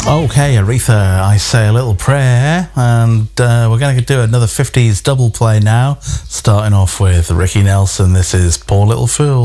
Okay, Aretha, I say a little prayer, and we're going to do another 50s double play now, starting off with Ricky Nelson. This is Poor Little Fool.